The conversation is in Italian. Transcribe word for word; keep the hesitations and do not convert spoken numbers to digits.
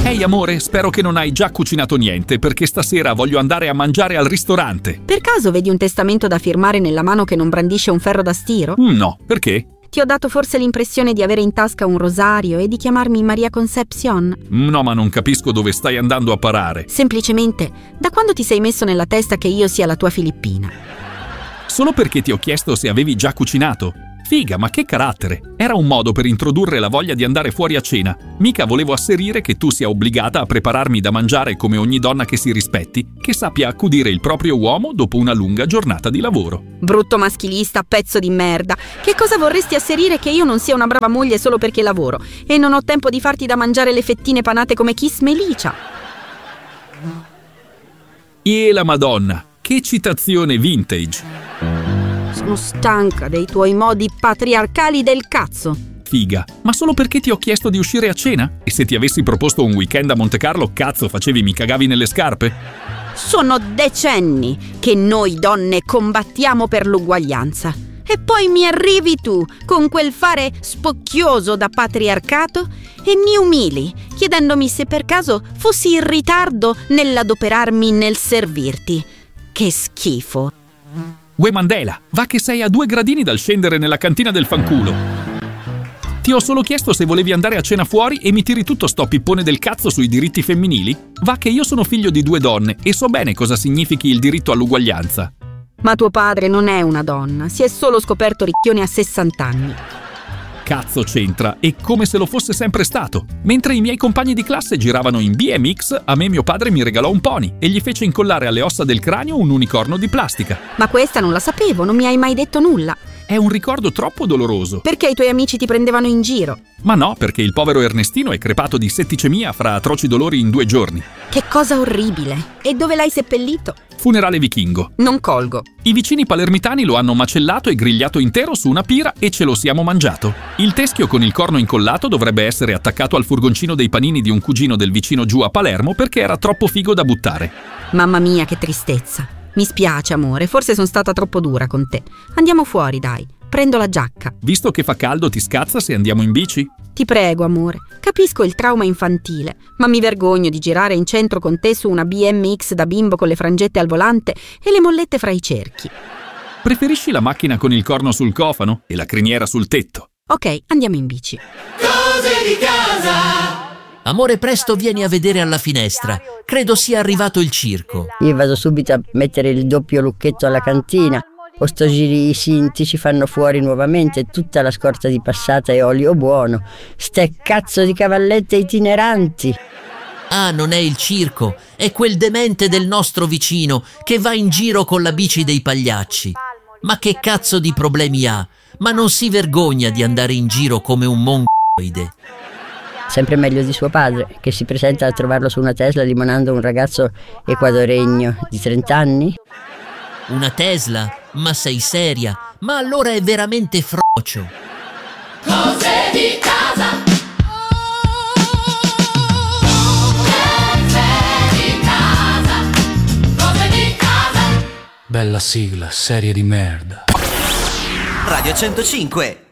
Ehi amore, spero che non hai già cucinato niente, perché stasera voglio andare a mangiare al ristorante. Per caso vedi un testamento da firmare nella mano che non brandisce un ferro da stiro? Mm, no, perché? Ti ho dato forse l'impressione di avere in tasca un rosario e di chiamarmi Maria Concepción? Mm, no, ma non capisco dove stai andando a parare. Semplicemente, da quando ti sei messo nella testa che io sia la tua Filippina? Solo perché ti ho chiesto se avevi già cucinato. Figa, ma che carattere! Era un modo per introdurre la voglia di andare fuori a cena. Mica volevo asserire che tu sia obbligata a prepararmi da mangiare come ogni donna che si rispetti, che sappia accudire il proprio uomo dopo una lunga giornata di lavoro. Brutto maschilista, pezzo di merda. Che cosa vorresti asserire che io non sia una brava moglie solo perché lavoro e non ho tempo di farti da mangiare le fettine panate come Kiss Melicia? E la Madonna, che citazione vintage! Sono stanca dei tuoi modi patriarcali del cazzo. Figa, ma solo perché ti ho chiesto di uscire a cena? E se ti avessi proposto un weekend a Monte Carlo, cazzo, facevi mi cagavi nelle scarpe? Sono decenni che noi donne combattiamo per l'uguaglianza. E poi mi arrivi tu con quel fare spocchioso da patriarcato e mi umili, chiedendomi se per caso fossi in ritardo nell'adoperarmi nel servirti. Che schifo. Uè Mandela, va che sei a due gradini dal scendere nella cantina del fanculo. Ti ho solo chiesto se volevi andare a cena fuori e mi tiri tutto sto pippone del cazzo sui diritti femminili? Va che io sono figlio di due donne e so bene cosa significhi il diritto all'uguaglianza. Ma tuo padre non è una donna, si è solo scoperto ricchione a sessanta anni. Cazzo c'entra, è come se lo fosse sempre stato. Mentre i miei compagni di classe giravano in B M X, a me mio padre mi regalò un pony e gli fece incollare alle ossa del cranio un unicorno di plastica. Ma questa non la sapevo, non mi hai mai detto nulla. È un ricordo troppo doloroso. Perché i tuoi amici ti prendevano in giro? Ma no, perché il povero Ernestino è crepato di setticemia fra atroci dolori in due giorni. Che cosa orribile! E dove l'hai seppellito? Funerale vichingo. Non colgo. I vicini palermitani lo hanno macellato e grigliato intero su una pira e ce lo siamo mangiato. Il teschio con il corno incollato dovrebbe essere attaccato al furgoncino dei panini di un cugino del vicino giù a Palermo perché era troppo figo da buttare. Mamma mia, che tristezza. Mi spiace, amore, forse sono stata troppo dura con te. Andiamo fuori, dai. Prendo la giacca. Visto che fa caldo, ti scazza se andiamo in bici? Ti prego, amore. Capisco il trauma infantile, ma mi vergogno di girare in centro con te su una B M X da bimbo con le frangette al volante e le mollette fra i cerchi. Preferisci la macchina con il corno sul cofano e la criniera sul tetto? Ok, andiamo in bici. Cose di casa. Amore, presto vieni a vedere alla finestra. Credo sia arrivato il circo. Io vado subito a mettere il doppio lucchetto alla cantina. O sto giri i sinti ci fanno fuori nuovamente tutta la scorta di passata e olio buono. Ste cazzo di cavallette itineranti. Ah, non è il circo, è quel demente del nostro vicino che va in giro con la bici dei pagliacci. Ma che cazzo di problemi ha? Ma non si vergogna di andare in giro come un mongoloide? Sempre meglio di suo padre, che si presenta a trovarlo su una Tesla limonando un ragazzo equadoregno di trenta anni. Una Tesla? Ma sei seria? Ma allora è veramente frocio. Cose di casa. Cose di casa. Cose di casa. Bella sigla, serie di merda. Radio centocinque.